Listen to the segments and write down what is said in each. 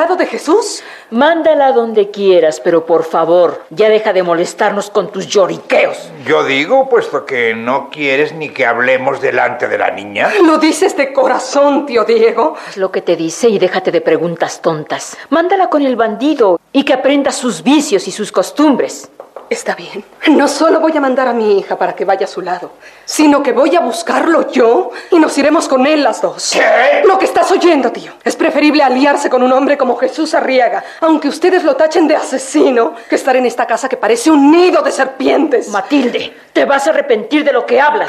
lado de Jesús? Mándala donde quieras, pero por favor, ya deja de molestarnos con tus lloriqueos. Yo digo, puesto que no quieres ni que hablemos delante de la niña. Lo dices de corazón, tío Diego. Haz lo que te dice y déjate de preguntas tontas. Mándala con el bandido y que aprenda sus vicios y sus costumbres. Está bien. No solo voy a mandar a mi hija para que vaya a su lado, sino que voy a buscarlo yo y nos iremos con él las dos. ¿Qué? Lo que estás oyendo, tío. Es preferible aliarse con un hombre como Jesús Arriaga, aunque ustedes lo tachen de asesino, que estar en esta casa que parece un nido de serpientes. Matilde, te vas a arrepentir de lo que hablas.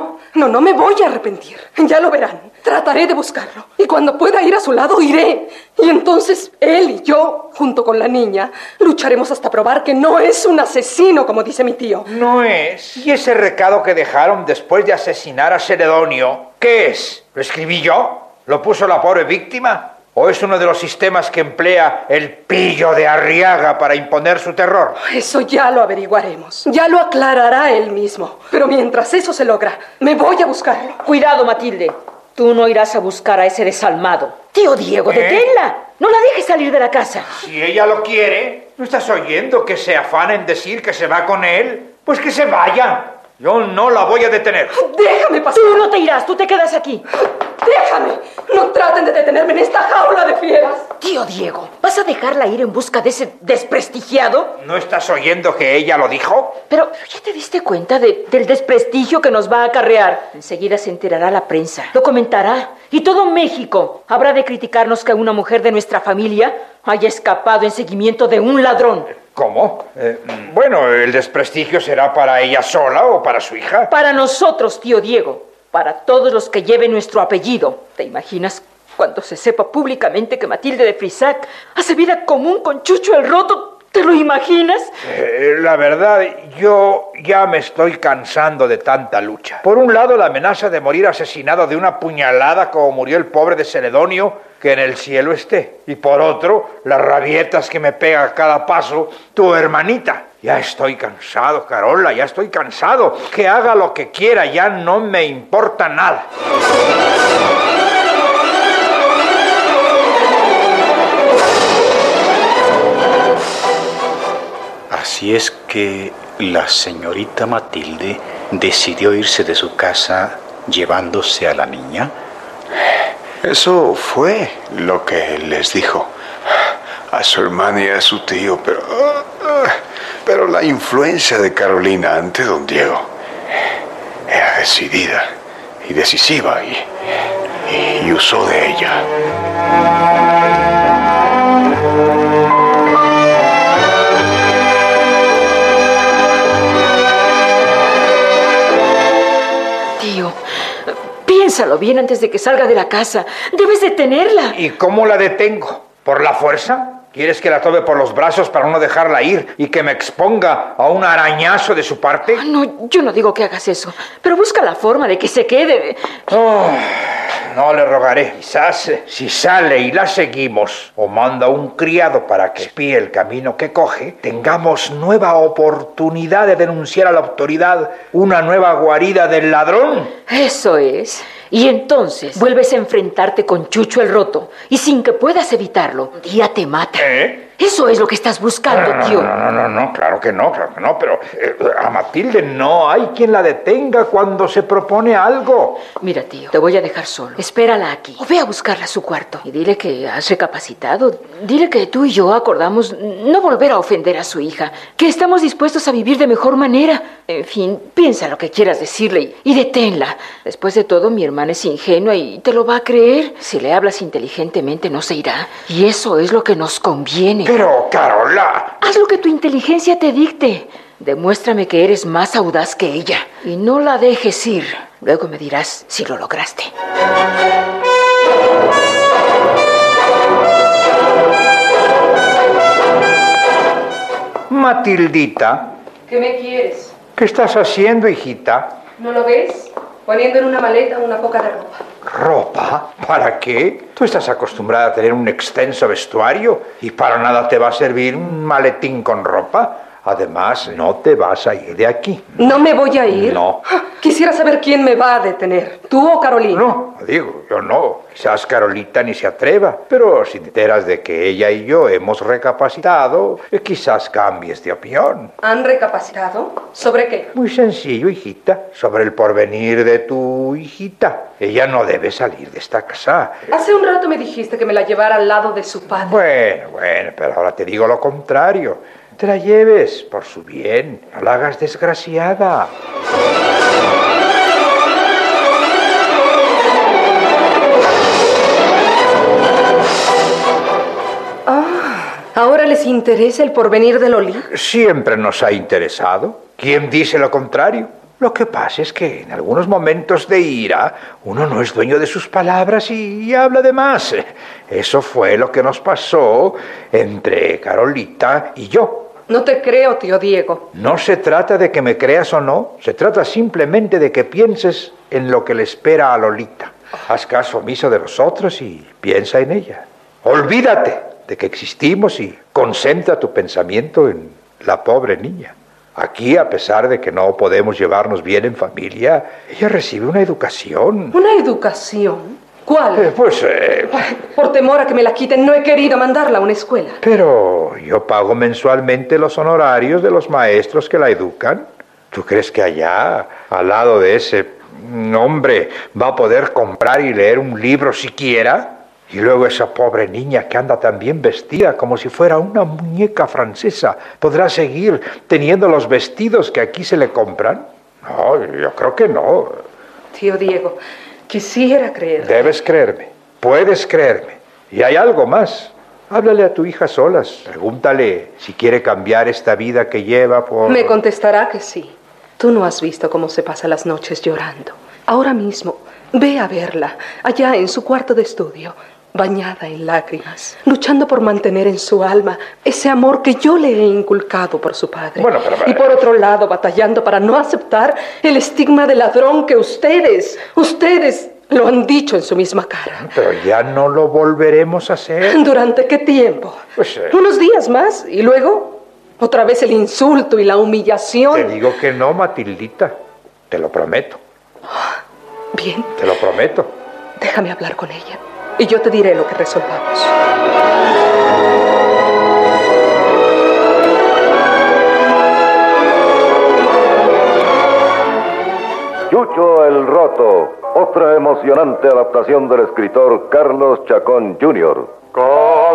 No me voy a arrepentir. Ya lo verán. Trataré de buscarlo. Y cuando pueda ir a su lado, iré. Y entonces él y yo, junto con la niña, lucharemos hasta probar que no es un asesino, como dice mi tío. No es. ¿Y ese recado que dejaron después de asesinar a Celedonio? ¿Qué es? ¿Lo escribí yo? ¿Lo puso la pobre víctima? ¿O es uno de los sistemas que emplea el pillo de Arriaga para imponer su terror? Eso ya lo averiguaremos. Ya lo aclarará él mismo. Pero mientras eso se logra, me voy a buscarlo. Cuidado, Matilde. Tú no irás a buscar a ese desalmado. Tío Diego, deténla. No la dejes salir de la casa. Si ella lo quiere, ¿no estás oyendo que se afana en decir que se va con él? Pues que se vaya. Yo no la voy a detener. ¡Déjame pasar! Tú no te irás, tú te quedas aquí. ¡Déjame! No traten de detenerme en esta jaula de fieras. Tío Diego, ¿vas a dejarla ir en busca de ese desprestigiado? ¿No estás oyendo que ella lo dijo? Pero ¿ya te diste cuenta del desprestigio que nos va a acarrear? Enseguida se enterará la prensa, lo comentará, y todo México habrá de criticarnos que una mujer de nuestra familia haya escapado en seguimiento de un ladrón. ¿Cómo? Bueno, el desprestigio será para ella sola o para su hija. Para nosotros, tío Diego, para todos los que lleven nuestro apellido. ¿Te imaginas cuando se sepa públicamente que Matilde de Frisac hace vida común con Chucho el Roto? ¿Te lo imaginas? La verdad, yo ya me estoy cansando de tanta lucha. Por un lado, la amenaza de morir asesinado de una puñalada como murió el pobre de Celedonio, que en el cielo esté. Y por otro, las rabietas que me pega a cada paso tu hermanita. Ya estoy cansado, Carola, ya estoy cansado. Que haga lo que quiera, ya no me importa nada. Así es que la señorita Matilde decidió irse de su casa llevándose a la niña. Eso fue lo que les dijo a su hermana y a su tío, pero la influencia de Carolina ante don Diego era decidida y decisiva y usó de ella. Piénsalo bien antes de que salga de la casa. Debes detenerla. ¿Y cómo la detengo? ¿Por la fuerza? ¿Quieres que la tome por los brazos para no dejarla ir y que me exponga a un arañazo de su parte? No, yo no digo que hagas eso, pero busca la forma de que se quede. No le rogaré. Quizás si sale y la seguimos o manda un criado para que espíe el camino que coge, tengamos nueva oportunidad de denunciar a la autoridad una nueva guarida del ladrón. Eso es. Y entonces vuelves a enfrentarte con Chucho el Roto y sin que puedas evitarlo, un día te mata. Eso es lo que estás buscando, tío. No, claro que no, pero a Matilde no hay quien la detenga cuando se propone algo. Mira, tío, te voy a dejar solo. Espérala aquí. O ve a buscarla a su cuarto y dile que has recapacitado. Dile que tú y yo acordamos no volver a ofender a su hija, que estamos dispuestos a vivir de mejor manera. En fin, piensa lo que quieras decirle y deténla. Después de todo, mi hermana es ingenua y te lo va a creer. Si le hablas inteligentemente, no se irá. Y eso es lo que nos conviene. Pero, Carola... Haz lo que tu inteligencia te dicte. Demuéstrame que eres más audaz que ella. Y no la dejes ir. Luego me dirás si lo lograste. Matildita. ¿Qué me quieres? ¿Qué estás haciendo, hijita? ¿No lo ves? Poniendo en una maleta una poca de ropa. ¿Ropa? ¿Para qué? Tú estás acostumbrada a tener un extenso vestuario y para nada te va a servir un maletín con ropa. Además, no te vas a ir de aquí. ¿No me voy a ir? No. Quisiera saber quién me va a detener, tú o Carolina. No, digo, yo no. Quizás Carolita ni se atreva, pero si te enteras de que ella y yo hemos recapacitado, quizás cambies de opinión. ¿Han recapacitado? ¿Sobre qué? Muy sencillo, hijita, sobre el porvenir de tu hijita. Ella no debe salir de esta casa. Hace un rato me dijiste que me la llevara al lado de su padre. Bueno, pero ahora te digo lo contrario. Te la lleves por su bien, no la hagas desgraciada. ¿Ahora les interesa el porvenir de Loli? Siempre nos ha interesado. ¿Quién dice lo contrario? Lo que pasa es que en algunos momentos de ira uno no es dueño de sus palabras y habla de más. Eso fue lo que nos pasó entre Carolita y yo. No te creo, tío Diego. No se trata de que me creas o no, se trata simplemente de que pienses en lo que le espera a Lolita. Haz caso omiso de nosotros y piensa en ella. Olvídate de que existimos y concentra tu pensamiento en la pobre niña. Aquí, a pesar de que no podemos llevarnos bien en familia, ella recibe una educación. ¿Una educación? ¿Cuál? Por temor a que me la quiten, no he querido mandarla a una escuela. Pero yo pago mensualmente los honorarios de los maestros que la educan. ¿Tú crees que allá, al lado de ese hombre, va a poder comprar y leer un libro siquiera? Y luego esa pobre niña que anda tan bien vestida como si fuera una muñeca francesa, ¿podrá seguir teniendo los vestidos que aquí se le compran? No, yo creo que no. Tío Diego, quisiera creer. Debes creerme, puedes creerme. Y hay algo más. Háblale a tu hija solas. Pregúntale si quiere cambiar esta vida que lleva por... Me contestará que sí. Tú no has visto cómo se pasa las noches llorando. Ahora mismo, ve a verla, allá en su cuarto de estudio, bañada en lágrimas, luchando por mantener en su alma ese amor que yo le he inculcado por su padre. Bueno, pero... Y por otro lado, batallando para no aceptar el estigma de ladrón que ustedes lo han dicho en su misma cara. Pero ya no lo volveremos a hacer. ¿Durante qué tiempo? Unos días más y luego otra vez el insulto y la humillación. Te digo que no, Matildita. Te lo prometo. Bien. Te lo prometo. Déjame hablar con ella y yo te diré lo que resolvamos. Chucho el Roto, otra emocionante adaptación del escritor Carlos Chacón Jr.